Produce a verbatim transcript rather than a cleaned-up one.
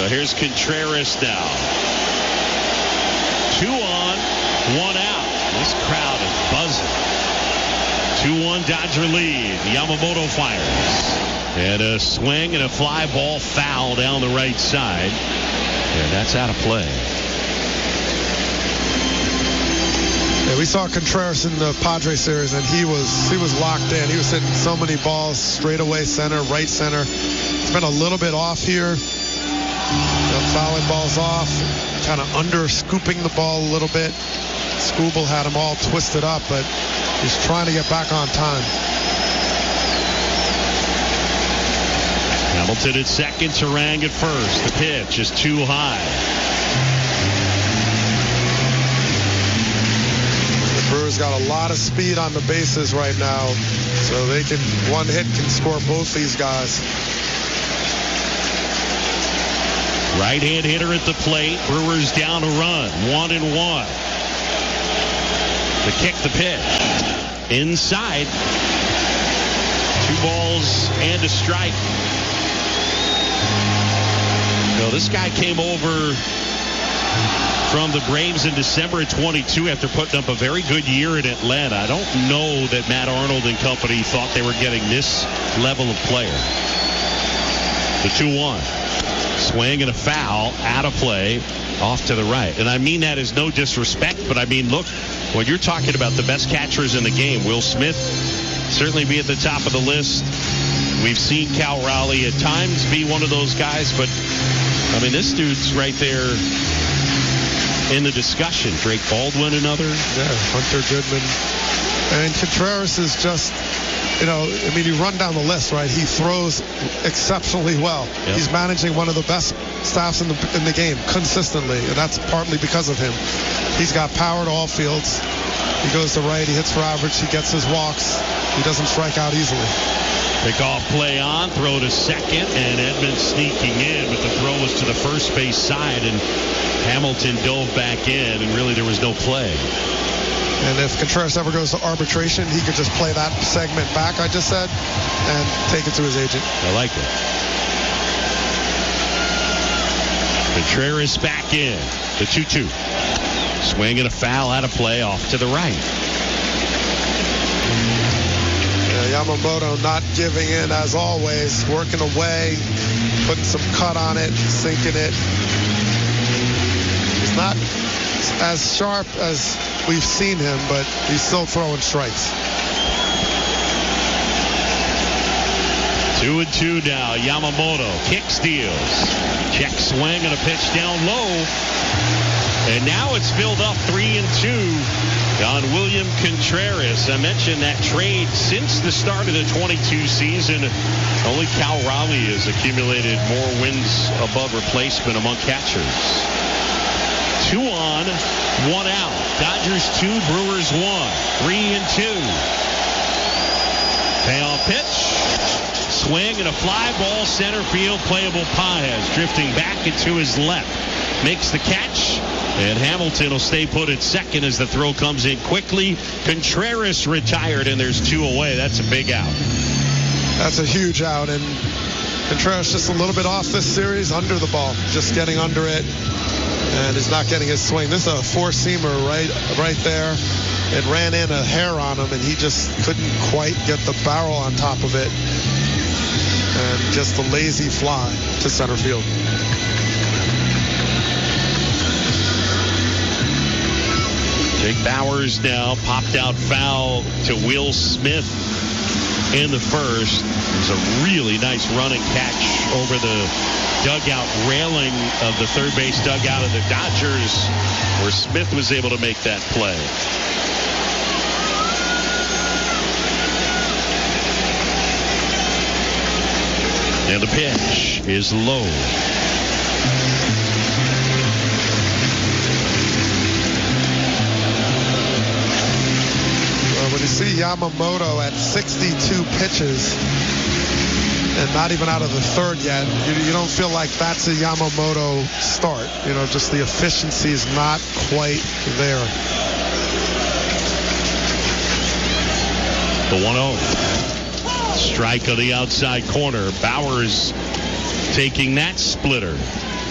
So here's Contreras now. Two on, one out. This crowd is buzzing. two one Dodger lead. Yamamoto fires. And a swing and a fly ball foul down the right side. And that's out of play. Yeah, we saw Contreras in the Padres series, and he was he was locked in. He was hitting so many balls straight away center, right center. It's been a little bit off here. You know, fouling balls off, kind of under scooping the ball a little bit. Skubal had him all twisted up, but he's trying to get back on time. Hamilton at second, Turang at first. The pitch is too high. The Brewers got a lot of speed on the bases right now, so they can one hit can score both these guys. Right-hand hitter at the plate. Brewers down a run. One and one. The kick, the pitch. Inside. Two balls and a strike. No, this guy came over from the Braves in December of twenty-two after putting up a very good year in Atlanta. I don't know that Matt Arnold and company thought they were getting this level of player. The two one. Swing and a foul, out of play, off to the right. And I mean that as no disrespect, but I mean, look, when you're talking about the best catchers in the game, Will Smith certainly be at the top of the list. We've seen Cal Raleigh at times be one of those guys, but I mean, this dude's right there in the discussion. Drake Baldwin, another. Yeah, Hunter Goodman. And Contreras is just, you know, I mean, you run down the list, right? He throws exceptionally well. Yep. He's managing one of the best staffs in the in the game consistently, and that's partly because of him. He's got power to all fields. He goes to right, he hits for average, he gets his walks. He doesn't strike out easily. Pick-off play on, throw to second, and Edmonds sneaking in, but the throw was to the first base side, and Hamilton dove back in, and really there was no play. And if Contreras ever goes to arbitration, he could just play that segment back I just said and take it to his agent. I like it. Contreras back in. The two two. Swing and a foul, out of play, off to the right. Yeah, Yamamoto not giving in as always, working away, putting some cut on it, sinking it. He's not as sharp as we've seen him, but he's still throwing strikes. Two and two now. Yamamoto kick steals. Check swing and a pitch down low. And now it's filled up three and two on William Contreras. I mentioned that trade since the start of the twenty-two season. Only Cal Raleigh has accumulated more wins above replacement among catchers. Two on, one out. Dodgers two, Brewers one. Three and two. Payoff pitch. Swing and a fly ball center field. Playable Paez drifting back into his left. Makes the catch. And Hamilton will stay put at second as the throw comes in quickly. Contreras retired, and there's two away. That's a big out. That's a huge out. And Contreras just a little bit off this series, under the ball. Just getting under it. And is not getting his swing. This is a four-seamer right, right there. It ran in a hair on him, and he just couldn't quite get the barrel on top of it. And just a lazy fly to center field. Jake Bauers now popped out foul to Will Smith in the first. It was a really nice running catch over the dugout railing of the third base dugout of the Dodgers, where Smith was able to make that play. And the pitch is low. Well, when you see Yamamoto at sixty-two pitches and not even out of the third yet, you, you don't feel like that's a Yamamoto start. You know, just the efficiency is not quite there. The one oh. Strike on the outside corner. Bauers taking that splitter.